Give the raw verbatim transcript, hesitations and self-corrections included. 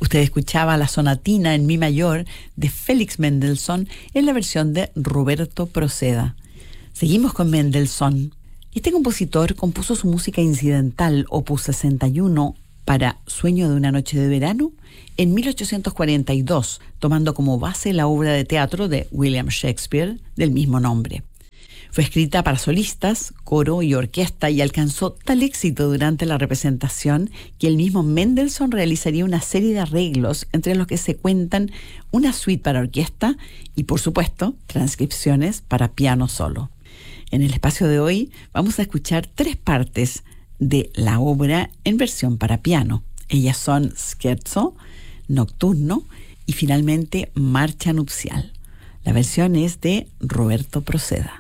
Usted escuchaba la sonatina en mi mayor de Félix Mendelssohn en la versión de Roberto Proceda. Seguimos con Mendelssohn. Este compositor compuso su música incidental, opus sesenta y uno, para Sueño de una noche de verano en mil ochocientos cuarenta y dos, tomando como base la obra de teatro de William Shakespeare del mismo nombre. Fue escrita para solistas, coro y orquesta y alcanzó tal éxito durante la representación que el mismo Mendelssohn realizaría una serie de arreglos entre los que se cuentan una suite para orquesta y, por supuesto, transcripciones para piano solo. En el espacio de hoy vamos a escuchar tres partes de la obra en versión para piano. Ellas son Scherzo, Nocturno y finalmente Marcha nupcial. La versión es de Roberto Proceda.